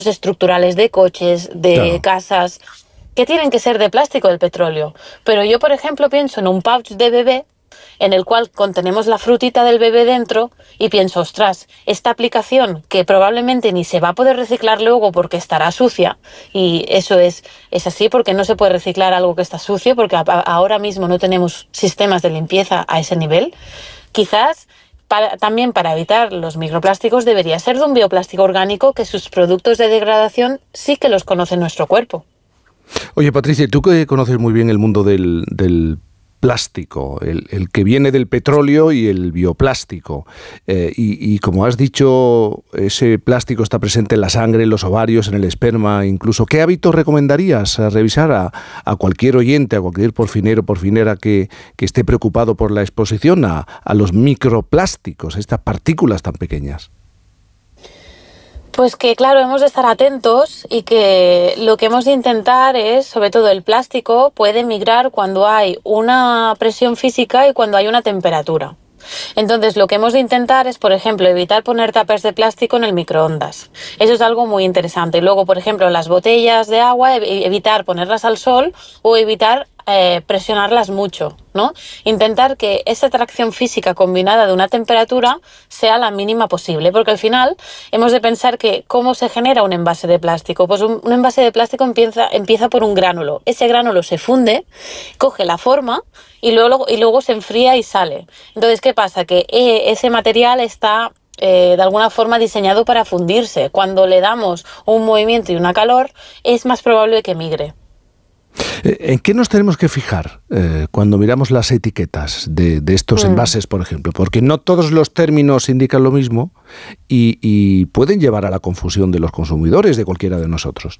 estructurales de coches, de Claro. casas, que tienen que ser de plástico del petróleo. Pero yo, por ejemplo, pienso en un pouch de bebé en el cual contenemos la frutita del bebé dentro y pienso, ostras, esta aplicación que probablemente ni se va a poder reciclar luego porque estará sucia, y eso es así porque no se puede reciclar algo que está sucio porque ahora mismo no tenemos sistemas de limpieza a ese nivel. Quizás también para evitar los microplásticos debería ser de un bioplástico orgánico que sus productos de degradación sí que los conoce nuestro cuerpo. Oye, Patricia, tú que conoces muy bien el mundo del plástico, el que viene del petróleo y el bioplástico, y como has dicho, ese plástico está presente en la sangre, en los ovarios, en el esperma, incluso. ¿Qué hábitos recomendarías a revisar a cualquier oyente, a cualquier porfinero, porfinera que esté preocupado por la exposición a los microplásticos, estas partículas tan pequeñas? Pues que claro, hemos de estar atentos y que lo que hemos de intentar es, sobre todo el plástico, puede migrar cuando hay una presión física y cuando hay una temperatura. Entonces, lo que hemos de intentar es, por ejemplo, evitar poner tuppers de plástico en el microondas. Eso es algo muy interesante. Y luego, por ejemplo, las botellas de agua, evitar ponerlas al sol o evitar presionarlas mucho, ¿no? Intentar que esa atracción física combinada de una temperatura sea la mínima posible, porque al final hemos de pensar que ¿cómo se genera un envase de plástico? Pues un envase de plástico empieza por un gránulo. Ese gránulo se funde, coge la forma y luego se enfría y sale. Entonces, ¿qué pasa? Que ese material está de alguna forma diseñado para fundirse. Cuando le damos un movimiento y una calor, es más probable que migre. ¿En qué nos tenemos que fijar cuando miramos las etiquetas de estos envases, por ejemplo? Porque no todos los términos indican lo mismo y pueden llevar a la confusión de los consumidores, de cualquiera de nosotros.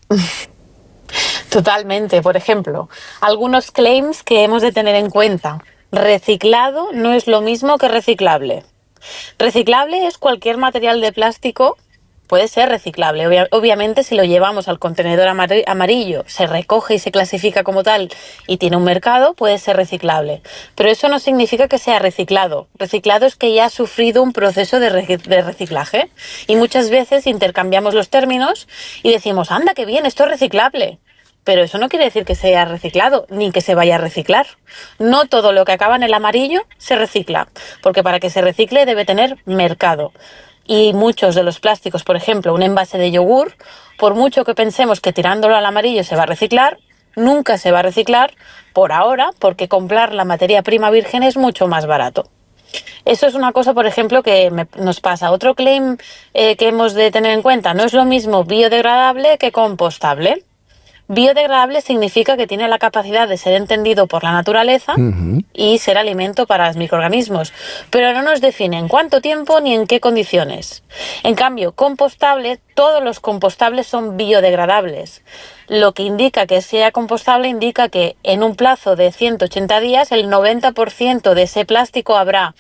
Totalmente. Por ejemplo, algunos claims que hemos de tener en cuenta. Reciclado no es lo mismo que reciclable. Reciclable es cualquier material de plástico, puede ser reciclable. Obviamente, si lo llevamos al contenedor amarillo, se recoge y se clasifica como tal y tiene un mercado, puede ser reciclable. Pero eso no significa que sea reciclado. Reciclado es que ya ha sufrido un proceso de reciclaje. Y muchas veces intercambiamos los términos y decimos, anda, qué bien, esto es reciclable. Pero eso no quiere decir que sea reciclado, ni que se vaya a reciclar. No todo lo que acaba en el amarillo se recicla, porque para que se recicle debe tener mercado. Y muchos de los plásticos, por ejemplo, un envase de yogur, por mucho que pensemos que tirándolo al amarillo se va a reciclar, nunca se va a reciclar por ahora, porque comprar la materia prima virgen es mucho más barato. Eso es una cosa, por ejemplo, que nos pasa. Otro claim que hemos de tener en cuenta, no es lo mismo biodegradable que compostable. Biodegradable significa que tiene la capacidad de ser entendido por la naturaleza y ser alimento para los microorganismos, pero no nos define en cuánto tiempo ni en qué condiciones. En cambio, compostable, todos los compostables son biodegradables. Lo que indica que sea compostable indica que en un plazo de 180 días el 90% de ese plástico habrá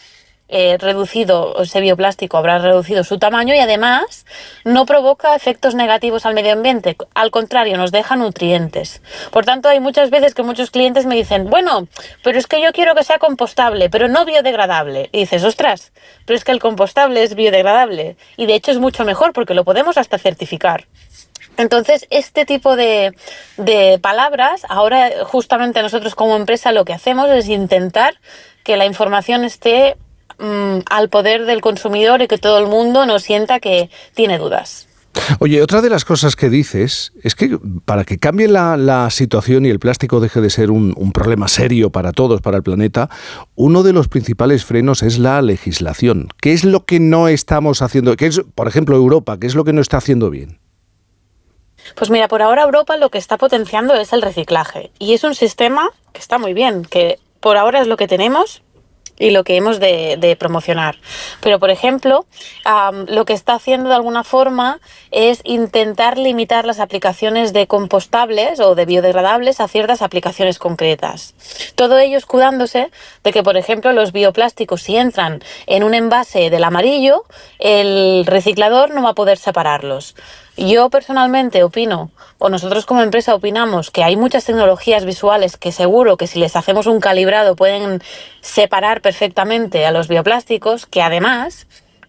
reducido, ese bioplástico habrá reducido su tamaño y además no provoca efectos negativos al medio ambiente, al contrario, nos deja nutrientes. Por tanto, hay muchas veces que muchos clientes me dicen, bueno, pero es que yo quiero que sea compostable, pero no biodegradable. Y dices, ostras, pero es que el compostable es biodegradable y de hecho es mucho mejor porque lo podemos hasta certificar. Entonces, este tipo de palabras, ahora justamente nosotros como empresa lo que hacemos es intentar que la información esté al poder del consumidor y que todo el mundo no sienta que tiene dudas. Oye, otra de las cosas que dices es que para que cambie la situación y el plástico deje de ser un problema serio para todos, para el planeta, uno de los principales frenos es la legislación. ¿Qué es lo que no estamos haciendo? ¿Qué es, por ejemplo, Europa? ¿Qué es lo que no está haciendo bien? Pues mira, por ahora Europa lo que está potenciando es el reciclaje. Y es un sistema que está muy bien, que por ahora es lo que tenemos y lo que hemos de promocionar. Pero, por ejemplo, lo que está haciendo de alguna forma es intentar limitar las aplicaciones de compostables o de biodegradables a ciertas aplicaciones concretas. Todo ello escudándose de que, por ejemplo, los bioplásticos, si entran en un envase del amarillo, el reciclador no va a poder separarlos. Yo personalmente opino, o nosotros como empresa opinamos, que hay muchas tecnologías visuales que seguro que si les hacemos un calibrado pueden separar perfectamente a los bioplásticos, que además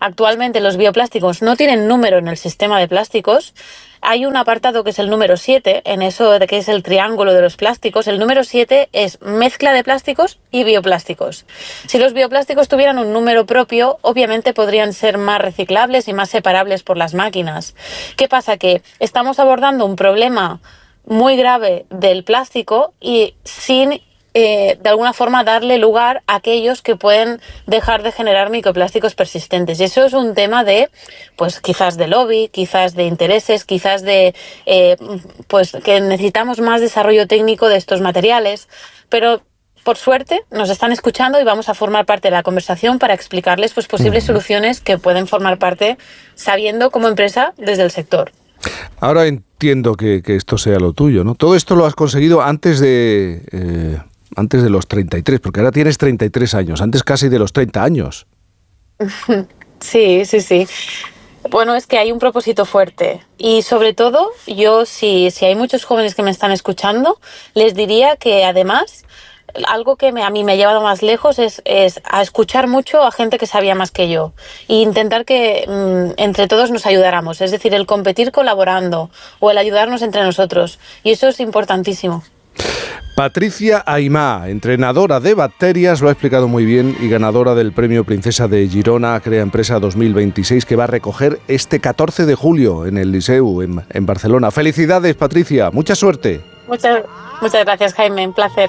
Actualmente los bioplásticos no tienen número en el sistema de plásticos. Hay un apartado que es el número 7, en eso de que es el triángulo de los plásticos. El número 7 es mezcla de plásticos y bioplásticos. Si los bioplásticos tuvieran un número propio, obviamente podrían ser más reciclables y más separables por las máquinas. ¿Qué pasa? Que estamos abordando un problema muy grave del plástico y sin de alguna forma darle lugar a aquellos que pueden dejar de generar microplásticos persistentes. Y eso es un tema de, pues quizás de lobby, quizás de intereses, quizás de pues que necesitamos más desarrollo técnico de estos materiales, pero por suerte nos están escuchando y vamos a formar parte de la conversación para explicarles pues posibles soluciones que pueden formar parte sabiendo como empresa desde el sector. Ahora entiendo que esto sea lo tuyo, ¿no? Todo esto lo has conseguido antes de los 33, porque ahora tienes 33 años, antes casi de los 30 años. Sí. Bueno, es que hay un propósito fuerte y sobre todo yo, si hay muchos jóvenes que me están escuchando, les diría que además algo que a mí me ha llevado más lejos es a escuchar mucho a gente que sabía más que yo e intentar que entre todos nos ayudáramos, es decir, el competir colaborando o el ayudarnos entre nosotros, y eso es importantísimo. Patricia Aimá, entrenadora de bacterias, lo ha explicado muy bien y ganadora del Premio Princesa de Girona Crea Empresa 2026 que va a recoger este 14 de julio en el Liceu, en Barcelona. Felicidades, Patricia, mucha suerte. Muchas gracias, Jaime, un placer.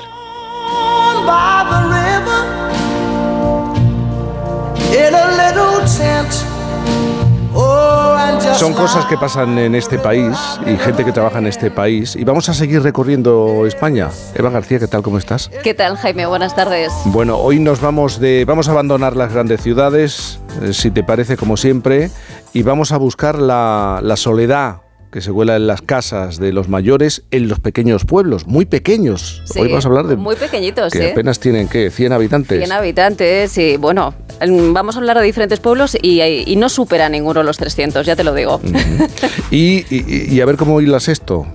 Son cosas que pasan en este país y gente que trabaja en este país. Y vamos a seguir recorriendo España. Eva García, ¿qué tal? ¿Cómo estás? ¿Qué tal, Jaime? Buenas tardes. Bueno, hoy vamos a abandonar las grandes ciudades, si te parece, como siempre, y vamos a buscar la soledad que se cuela en las casas de los mayores en los pequeños pueblos, muy pequeños. Sí, hoy vamos a hablar de muy pequeñitos, que apenas tienen, ¿qué? 100 habitantes. 100 habitantes, sí. Bueno, vamos a hablar de diferentes pueblos y no supera ninguno los 300, ya te lo digo. Uh-huh. y a ver cómo hilas esto.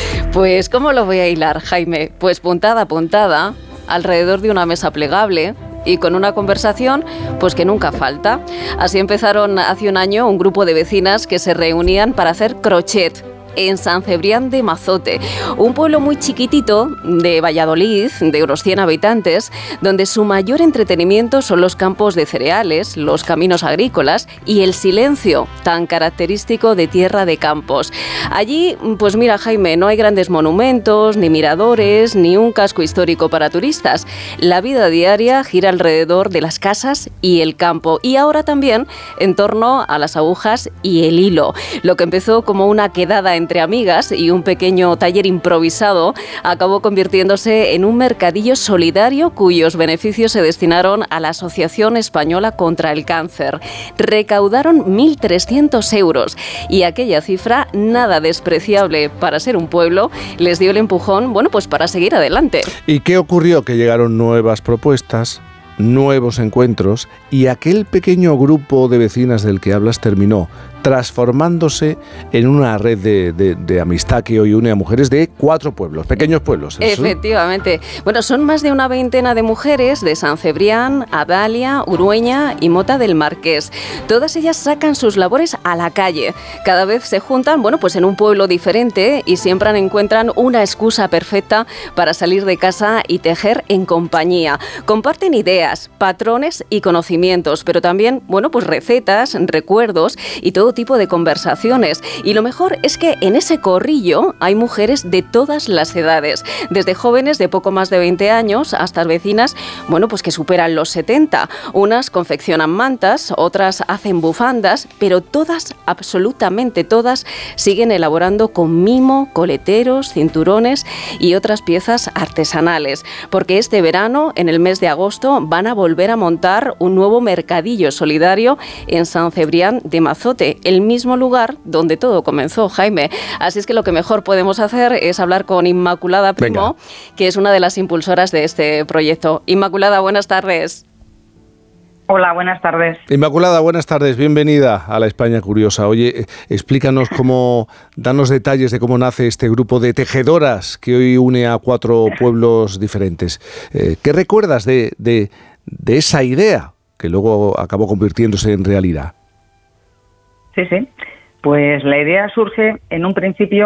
Pues, ¿cómo lo voy a hilar, Jaime? Pues puntada a puntada, alrededor de una mesa plegable y con una conversación pues que nunca falta. Así empezaron hace un año un grupo de vecinas que se reunían para hacer crochet en San Cebrián de Mazote, un pueblo muy chiquitito de Valladolid, de unos 100 habitantes, donde su mayor entretenimiento son los campos de cereales, los caminos agrícolas y el silencio tan característico de tierra de campos. Allí, pues mira, Jaime, no hay grandes monumentos, ni miradores, ni un casco histórico para turistas. La vida diaria gira alrededor de las casas y el campo, y ahora también en torno a las agujas y el hilo. Lo que empezó como una quedada entre amigas y un pequeño taller improvisado acabó convirtiéndose en un mercadillo solidario cuyos beneficios se destinaron a la Asociación Española contra el Cáncer. Recaudaron 1.300 euros y aquella cifra, nada despreciable para ser un pueblo, les dio el empujón, bueno, pues para seguir adelante. ¿Y qué ocurrió? Que llegaron nuevas propuestas, nuevos encuentros, y aquel pequeño grupo de vecinas del que hablas terminó transformándose en una red de amistad que hoy une a mujeres de 4 pueblos, pequeños pueblos. ¿Eso? Efectivamente. Bueno, son más de una veintena de mujeres de San Cebrián, Adalia, Urueña y Mota del Marqués. Todas ellas sacan sus labores a la calle. Cada vez se juntan, bueno, pues en un pueblo diferente y siempre encuentran una excusa perfecta para salir de casa y tejer en compañía. Comparten ideas, patrones y conocimientos, pero también, bueno, pues recetas, recuerdos y todo tipo de conversaciones. Y lo mejor es que en ese corrillo hay mujeres de todas las edades, desde jóvenes de poco más de 20 años hasta vecinas, bueno, pues que superan los 70. Unas confeccionan mantas, otras hacen bufandas, pero todas, absolutamente todas, siguen elaborando con mimo, coleteros, cinturones y otras piezas artesanales. Porque este verano, en el mes de agosto, van a volver a montar un nuevo mercadillo solidario en San Cebrián de Mazote, el mismo lugar donde todo comenzó, Jaime. Así es que lo que mejor podemos hacer es hablar con Inmaculada Primo, que es una de las impulsoras de este proyecto. Inmaculada, buenas tardes. Hola, buenas tardes. Inmaculada, buenas tardes, bienvenida a La España Curiosa. Oye, explícanos danos detalles de cómo nace este grupo de tejedoras que hoy une a 4 pueblos diferentes. ¿Qué recuerdas de esa idea que luego acabó convirtiéndose en realidad? Sí, sí. Pues la idea surge en un principio